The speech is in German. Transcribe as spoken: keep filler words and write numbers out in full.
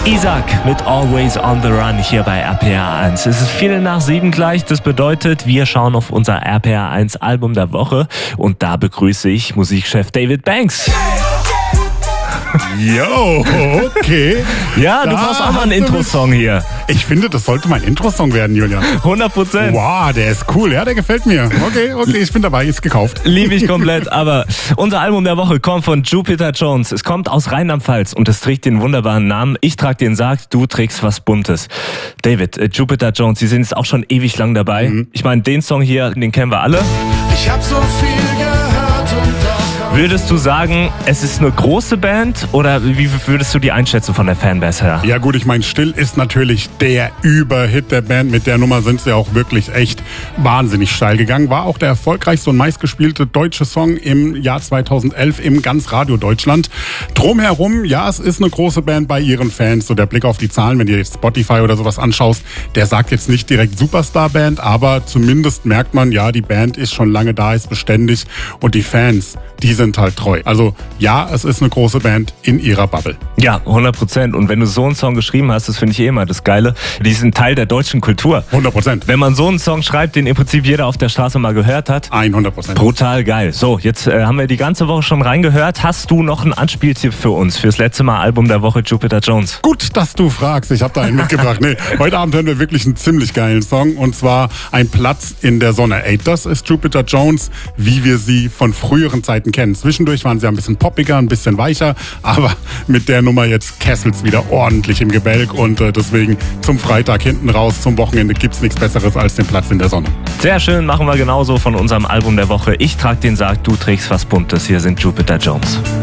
Isaac mit Always on the Run hier bei R P R eins. Es ist Viertel nach sieben gleich. Das bedeutet, wir schauen auf unser R P R eins Album der Woche. Und da begrüße ich Musikchef David Banks. Jo, okay. Ja, du Da brauchst auch mal einen hast du Intro-Song hier. Ich finde, das sollte mein Intro-Song werden, Julian. hundert Prozent. Wow, der ist cool, ja, der gefällt mir. Okay, okay, ich bin dabei, ist gekauft. Liebe ich komplett, aber unser Album der Woche kommt von Jupiter Jones. Es kommt aus Rheinland-Pfalz und es trägt den wunderbaren Namen Ich trag den Sarg, du trägst was Buntes. David, äh, Jupiter Jones, Sie sind jetzt auch schon ewig lang dabei. Mhm. Ich meine, den Song hier, den kennen wir alle. Ich hab so viel gehört und doch. Würdest du sagen, es ist eine große Band oder wie würdest du die einschätzen von der Fanbase her? Ja gut, ich meine, Still ist natürlich der Überhit der Band. Mit der Nummer sind sie auch wirklich echt wahnsinnig steil gegangen. War auch der erfolgreichste und meistgespielte deutsche Song im Jahr zweitausendelf im ganz Radio Deutschland. Drumherum, ja, es ist eine große Band bei ihren Fans. So der Blick auf die Zahlen, wenn du jetzt Spotify oder sowas anschaust, der sagt jetzt nicht direkt Superstar-Band, aber zumindest merkt man, ja, die Band ist schon lange da, ist beständig und die Fans, die sind halt treu. Also ja, es ist eine große Band in ihrer Bubble. Ja, hundert Prozent. Und wenn du so einen Song geschrieben hast, das finde ich eh immer das Geile, die sind Teil der deutschen Kultur. hundert Prozent. Wenn man so einen Song schreibt, den im Prinzip jeder auf der Straße mal gehört hat. hundert Prozent. Brutal geil. So, jetzt äh, haben wir die ganze Woche schon reingehört. Hast du noch einen Anspieltipp für uns, fürs letzte Mal Album der Woche Jupiter Jones? Gut, dass du fragst. Ich habe da einen mitgebracht. Nee, heute Abend hören wir wirklich einen ziemlich geilen Song und zwar Ein Platz in der Sonne. Ey, das ist Jupiter Jones, wie wir sie von früheren Zeiten kennen. Zwischendurch waren sie ein bisschen poppiger, ein bisschen weicher, aber mit der Nummer jetzt kesselt's wieder ordentlich im Gebälk und äh, deswegen zum Freitag hinten raus, zum Wochenende gibt's nichts Besseres als den Platz in der Sonne. Sehr schön, machen wir genauso von unserem Album der Woche. Ich trag den Sarg, du trägst was Buntes. Hier sind Jupiter Jones.